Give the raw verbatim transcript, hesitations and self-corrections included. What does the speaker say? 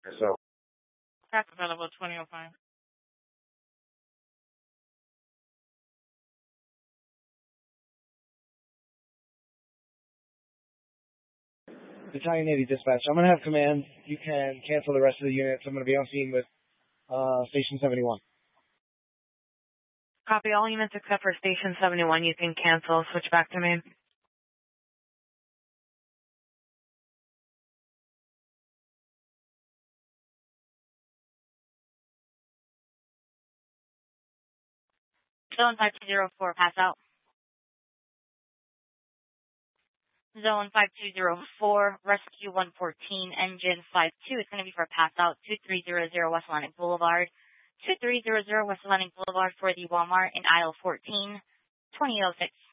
So. That's available twenty oh five. Battalion eighty dispatch. I'm going to have command. You can cancel the rest of the units. I'm going to be on scene with uh, Station seventy-one. Copy all units except for Station seventy-one. You can cancel. Switch back to me. Zone five two zero four, pass out. Zone five two zero four, Rescue one fourteen, Engine five two. It's going to be for pass out two three zero zero West Atlantic Boulevard. two three zero zero West Atlantic Boulevard for the Walmart in aisle fourteen, twenty oh six.